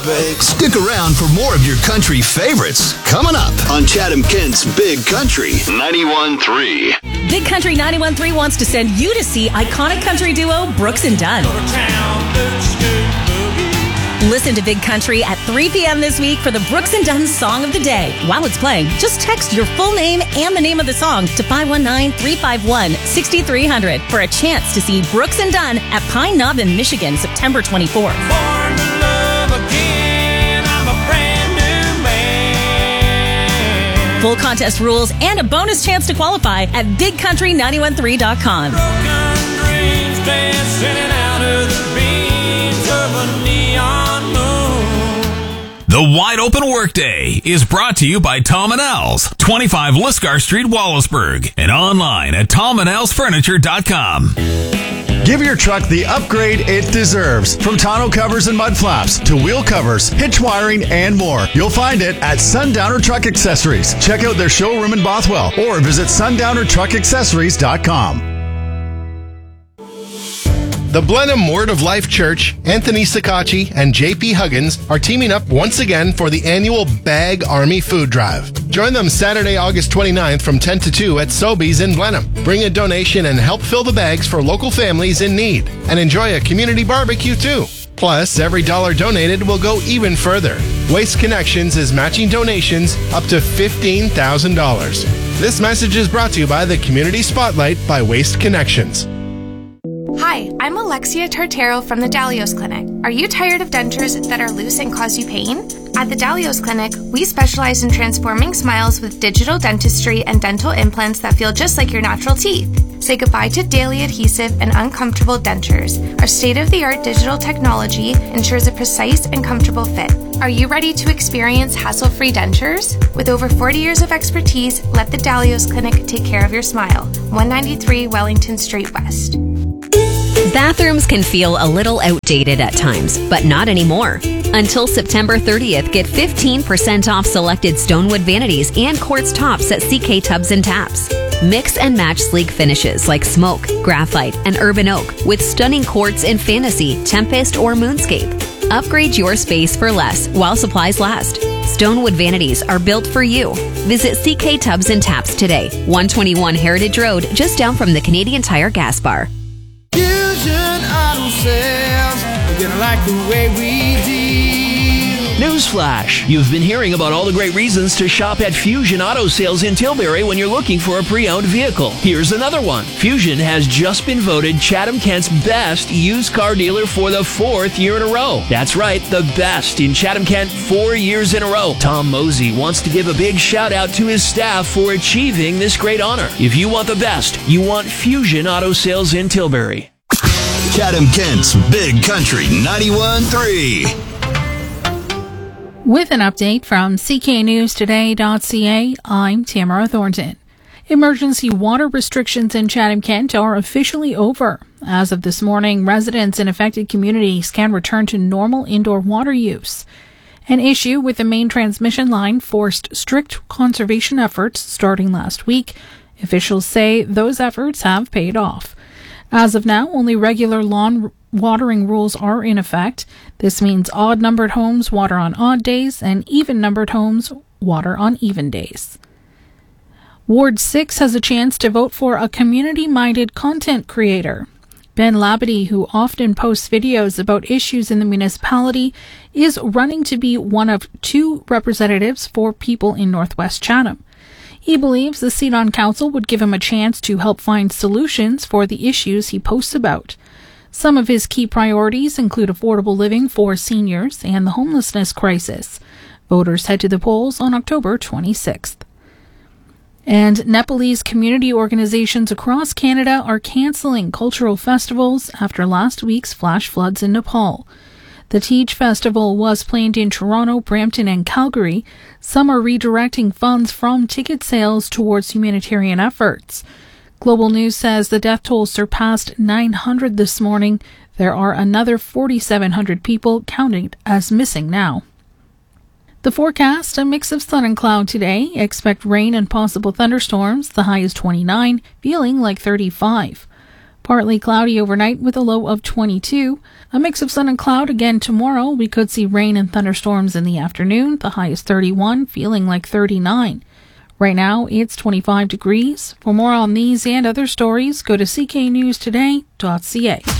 Stick around for more of your country favorites coming up on Chatham-Kent's Big Country 91.3. Big Country 91.3 wants to send you to see iconic country duo Brooks and Dunn. Listen to Big Country at 3 p.m. this week for the Brooks and Dunn Song of the Day. While it's playing, just text your full name and the name of the song to 519-351-6300 for a chance to see Brooks and Dunn at Pine Knob in Michigan, September 24th. Full contest rules and a bonus chance to qualify at BigCountry913.com. Broken dreams dancing out of the beams of a neon moon. The Wide Open Workday is brought to you by Tom & Al's, 25 Lisgar Street, Wallaceburg, and online at TomandAlsFurniture.com. Give your truck the upgrade it deserves. From tonneau covers and mud flaps to wheel covers, hitch wiring, and more. You'll find it at Sundowner Truck Accessories. Check out their showroom in Bothwell or visit sundownertruckaccessories.com. The Blenheim Word of Life Church, Anthony Sakachi, and J.P. Huggins are teaming up once again for the annual Bag Army Food Drive. Join them Saturday, August 29th from 10 to 2 at Sobeys in Blenheim. Bring a donation and help fill the bags for local families in need. And enjoy a community barbecue too. Plus, every dollar donated will go even further. Waste Connections is matching donations up to $15,000. This message is brought to you by the Community Spotlight by Waste Connections. Hi, I'm Alexia Tartero from the Dalios Clinic. Are you tired of dentures that are loose and cause you pain? At the Dalios Clinic, we specialize in transforming smiles with digital dentistry and dental implants that feel just like your natural teeth. Say goodbye to daily adhesive and uncomfortable dentures. Our state-of-the-art digital technology ensures a precise and comfortable fit. Are you ready to experience hassle-free dentures? With over 40 years of expertise, let the Dalios Clinic take care of your smile. 193 Wellington Street West. Bathrooms can feel a little outdated at times, but not anymore. Until September 30th, get 15% off selected Stonewood vanities and quartz tops at CK Tubs and Taps. Mix and match sleek finishes like smoke, graphite, and urban oak with stunning quartz in Fantasy, Tempest, or Moonscape. Upgrade your space for less while supplies last. Stonewood vanities are built for you. Visit CK Tubs and Taps today, 121 Heritage Road, just down from the Canadian Tire gas bar. Fusion Auto Sales, you're gonna like the way we deal. Newsflash! You've been hearing about all the great reasons to shop at Fusion Auto Sales in Tilbury when you're looking for a pre-owned vehicle. Here's another one. Fusion has just been voted Chatham-Kent's best used car dealer for the 4th year in a row. That's right, the best in Chatham-Kent 4 years in a row. Tom Mosey wants to give a big shout out to his staff for achieving this great honor. If you want the best, you want Fusion Auto Sales in Tilbury. Chatham-Kent's Big Country 91.3. With an update from cknewstoday.ca, I'm Tamara Thornton. Emergency water restrictions in Chatham-Kent are officially over. As of this morning, residents in affected communities can return to normal indoor water use. An issue with the main transmission line forced strict conservation efforts starting last week. Officials say those efforts have paid off. As of now, only regular lawn watering rules are in effect. This means odd-numbered homes water on odd days and even-numbered homes water on even days. Ward 6 has a chance to vote for a community-minded content creator. Ben Labadie, who often posts videos about issues in the municipality, is running to be one of 2 representatives for people in Northwest Chatham. He believes the seat on council would give him a chance to help find solutions for the issues he posts about. Some of his key priorities include affordable living for seniors and the homelessness crisis. Voters head to the polls on October 26th. And Nepalese community organizations across Canada are cancelling cultural festivals after last week's flash floods in Nepal. The Teej Festival was planned in Toronto, Brampton, and Calgary. Some are redirecting funds from ticket sales towards humanitarian efforts. Global News says the death toll surpassed 900 this morning. There are another 4,700 people counted as missing now. The forecast, a mix of sun and cloud today. Expect rain and possible thunderstorms. The high is 29, feeling like 35. Partly cloudy overnight with a low of 22. A mix of sun and cloud again tomorrow. We could see rain and thunderstorms in the afternoon. The high is 31, feeling like 39. Right now, it's 25 degrees. For more on these and other stories, go to cknewstoday.ca.